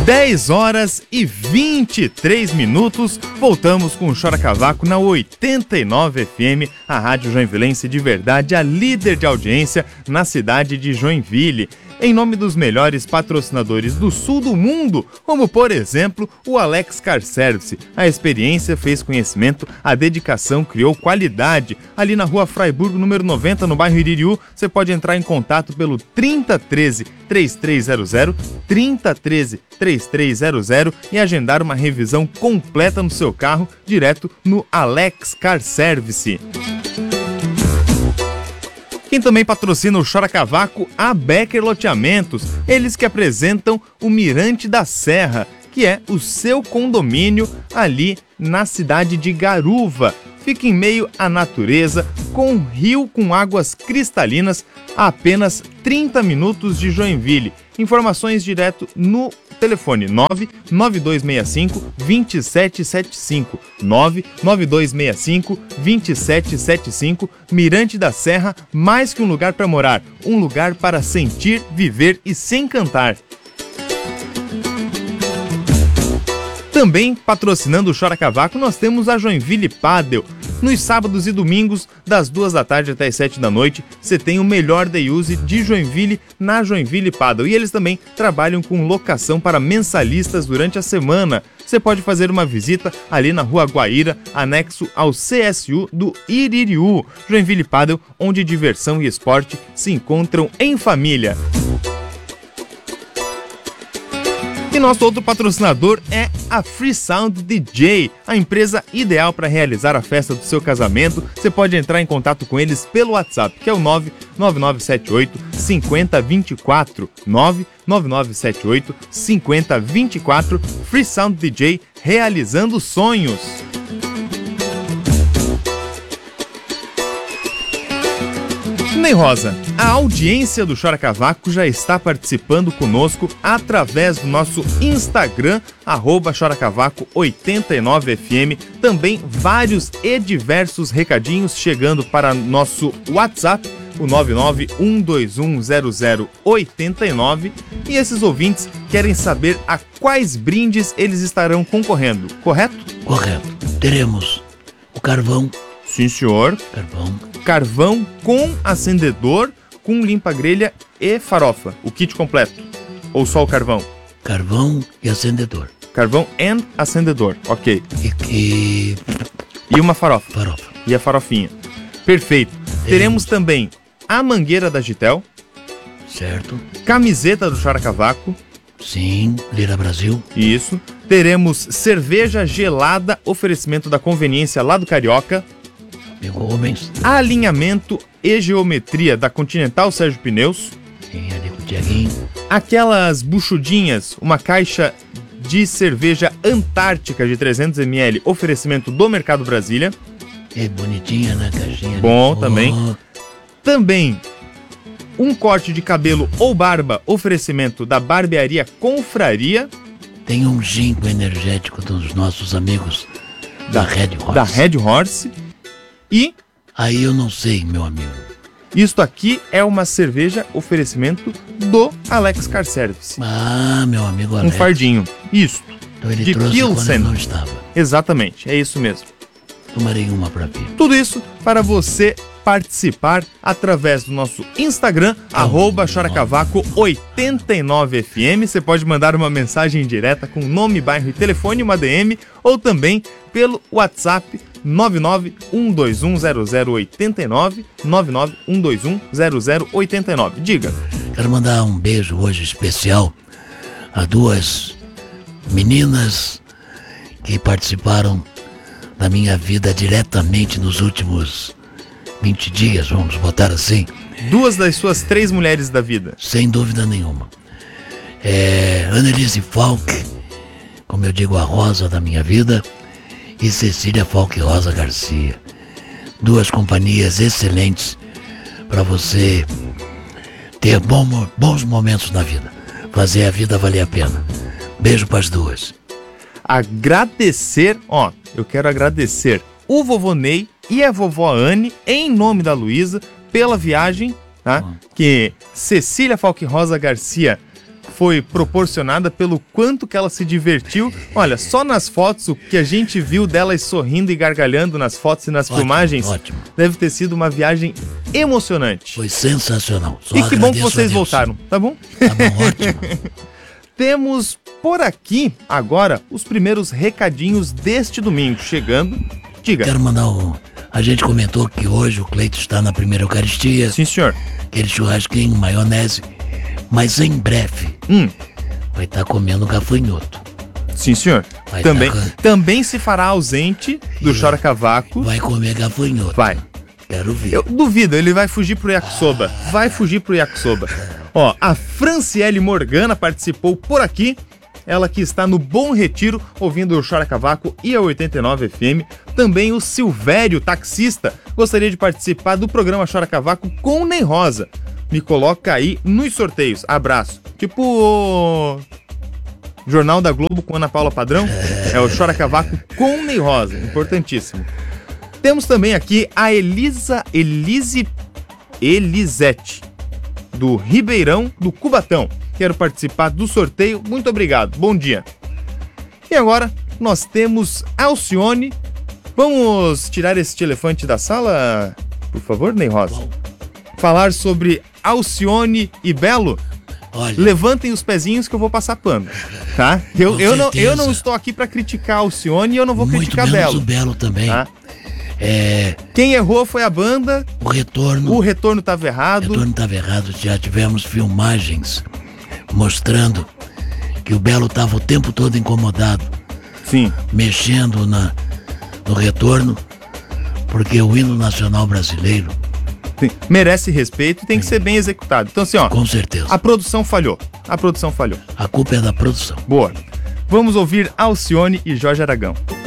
10 horas e 23 minutos, voltamos com o Chora Cavaco na 89 FM, a rádio joinvilense de verdade, a líder de audiência na cidade de Joinville. Em nome dos melhores patrocinadores do sul do mundo, como por exemplo o Alex Car Service. A experiência fez conhecimento, a dedicação criou qualidade. Ali na rua Fraiburgo, número 90, no bairro Iririú, você pode entrar em contato pelo 3013-3300, 3013-3300 e agendar uma revisão completa no seu carro direto no Alex Car Service. Quem também patrocina o Chora Cavaco, a Becker Loteamentos, eles que apresentam o Mirante da Serra, que é o seu condomínio ali na cidade de Garuva. Fica em meio à natureza, com um rio com águas cristalinas, a apenas 30 minutos de Joinville. Informações direto no telefone 99265-2775, 99265-2775, Mirante da Serra, mais que um lugar para morar, um lugar para sentir, viver e se encantar. Também patrocinando o Chora Cavaco, nós temos a Joinville Padel. Nos sábados e domingos, das 2 da tarde até as 7 da noite, você tem o melhor day use de Joinville na Joinville Padel. E eles também trabalham com locação para mensalistas durante a semana. Você pode fazer uma visita ali na Rua Guaíra, anexo ao CSU do Iririú. Joinville Padel, onde diversão e esporte se encontram em família. E nosso outro patrocinador é a Free Sound DJ, a empresa ideal para realizar a festa do seu casamento. Você pode entrar em contato com eles pelo WhatsApp, que é o 99978-5024, 99978-5024, Free Sound DJ, realizando sonhos. Ney Rosa, a audiência do Chora Cavaco já está participando conosco através do nosso Instagram, @choracavaco89fm. Também vários e diversos recadinhos chegando para nosso WhatsApp, o 991210089. E esses ouvintes querem saber a quais brindes eles estarão concorrendo, correto? Correto. Teremos o carvão. Sim, senhor. Carvão com acendedor, com limpa-grelha e farofa. O kit completo. Ou só o carvão? Carvão e acendedor. Carvão e acendedor, ok. E uma farofa. Farofa. E a farofinha. Perfeito. Teremos também a mangueira da Gitel. Certo. Camiseta do Chora Cavaco. Sim, Lira Brasil. Isso. Teremos cerveja gelada, oferecimento da conveniência lá do Carioca. Homens. Alinhamento e geometria da Continental Sérgio Pneus. Sim, ali com o Tiaguinho. Aquelas buchudinhas, uma caixa de cerveja Antártica de 300 ml, oferecimento do Mercado Brasília. É bonitinha na caixinha. Bom, também. Também um corte de cabelo ou barba, oferecimento da Barbearia Confraria. Tem um gin energético dos nossos amigos da Red Horse. Da Red Horse. E aí eu não sei, meu amigo. Isto aqui é uma cerveja oferecimento do Alex Car Service. Ah, meu amigo Alex. Um fardinho. Isso. Então ele de trouxe Pilsen. quando eu não estava. Exatamente, é isso mesmo. Tomarei uma pra vir. Tudo isso para você participar através do nosso Instagram, @choracavaco89fm. Você pode mandar uma mensagem direta com nome, bairro e telefone, uma DM, ou também pelo WhatsApp 991210089, 991210089. Diga. Quero mandar um beijo hoje especial a duas meninas que participaram da minha vida diretamente nos últimos 20 dias, vamos botar assim. Duas das suas 3 mulheres da vida. Sem dúvida nenhuma. Annelise Falk, como eu digo, a rosa da minha vida, e Cecília Falk Rosa Garcia. Duas companhias excelentes para você ter bons momentos na vida. Fazer a vida valer a pena. Beijo para as duas. Eu quero agradecer o vovô Ney e a vovó Anne, em nome da Luísa, pela viagem, tá? Que Cecília Falk Rosa Garcia foi proporcionada pelo quanto que ela se divertiu. Olha, só nas fotos, o que a gente viu delas sorrindo e gargalhando nas fotos e nas filmagens, ótimo. deve ter sido uma viagem emocionante. Foi sensacional. E que bom que vocês voltaram, tá bom? Tá bom, ótimo. Temos por aqui, agora, os primeiros recadinhos deste domingo. Chegando, diga. Quero mandar A gente comentou que hoje o Cleito está na primeira Eucaristia. Sim, senhor. Aquele churrasquinho, maionese. Mas em breve vai estar comendo gafanhoto. Sim, senhor. Também se fará ausente do Chora Cavaco. Vai comer gafanhoto. Vai. Quero ver. Eu duvido, ele vai fugir pro yakisoba. Vai fugir pro yakisoba. Ó, a Franciele Morgana participou por aqui. Ela que está no Bom Retiro, ouvindo o Chora Cavaco e a 89 FM. Também o Silvério, taxista, gostaria de participar do programa Chora Cavaco com Ney Rosa. Me coloca aí nos sorteios. Abraço. Tipo o Jornal da Globo com Ana Paula Padrão. É o Chora Cavaco com Ney Rosa. Importantíssimo. Temos também aqui a Elisete, do Ribeirão do Cubatão. Quero participar do sorteio. Muito obrigado. Bom dia. E agora nós temos Alcione. Vamos tirar esse elefante da sala, por favor, Ney Rosa? Falar sobre Alcione e Belo. Olha, levantem os pezinhos que eu vou passar pano, tá? Eu não estou aqui para criticar Alcione e eu não vou criticar Belo. Muito menos o Belo também. Tá? Quem errou foi a banda. O retorno estava errado. O retorno estava errado. Já tivemos filmagens mostrando que o Belo estava o tempo todo incomodado. Sim. Mexendo no retorno, porque o hino nacional brasileiro merece respeito e tem que ser bem executado. Então assim, ó. Com certeza. A produção falhou. A culpa é da produção. Boa. Vamos ouvir Alcione e Jorge Aragão.